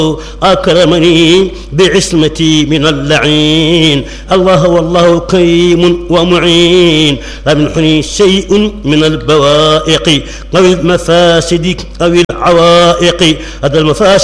أكرمني بعصمتي من اللعين. الله والله كريم ومعين، لم يحني شيء من البوائق أو المفاسد أو العوائق. هذا المفاسد